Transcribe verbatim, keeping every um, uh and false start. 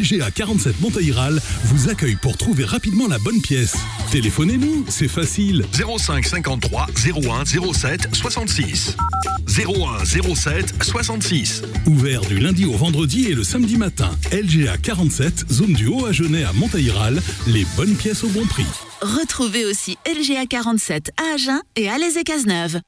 G A quarante-sept Montaïral vous accueille pour trouver rapidement la bonne pièce. Téléphonez-nous, c'est facile. zéro cinq cinquante-trois zéro un zéro sept soixante-six. zéro un zéro sept soixante-six. Ouvert du lundi au vendredi et le samedi matin. L G A quarante-sept, zone du Haut-Agenais à Montaïral, les bonnes pièces au bon prix. Retrouvez aussi L G A quarante-sept à Agen et à Alès-et-Cazeneuve.